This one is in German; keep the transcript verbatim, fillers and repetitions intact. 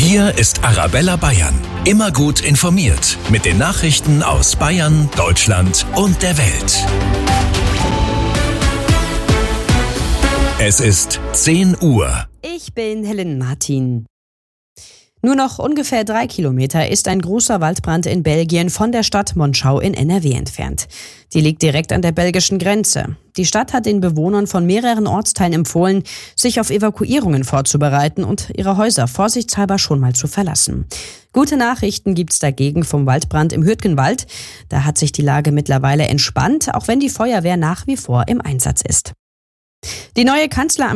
Hier ist Arabella Bayern. Immer gut informiert mit den Nachrichten aus Bayern, Deutschland und der Welt. Es ist zehn Uhr. Ich bin Helen Martin. Nur noch ungefähr drei Kilometer ist ein großer Waldbrand in Belgien von der Stadt Monschau in N R W entfernt. Die liegt direkt an der belgischen Grenze. Die Stadt hat den Bewohnern von mehreren Ortsteilen empfohlen, sich auf Evakuierungen vorzubereiten und ihre Häuser vorsichtshalber schon mal zu verlassen. Gute Nachrichten gibt's dagegen vom Waldbrand im Hürtgenwald. Da hat sich die Lage mittlerweile entspannt, auch wenn die Feuerwehr nach wie vor im Einsatz ist. Die neue Kanzler